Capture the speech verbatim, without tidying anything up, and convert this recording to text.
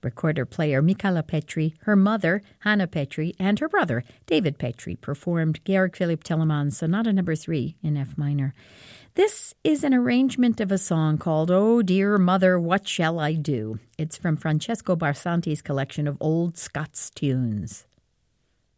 Recorder-player Michala Petri, her mother, Hannah Petri, and her brother, David Petri, performed Georg Philipp Telemann's Sonata Number three in F minor. This is an arrangement of a song called "Oh Dear Mother, What Shall I Do?" It's from Francesco Barsanti's collection of old Scots tunes.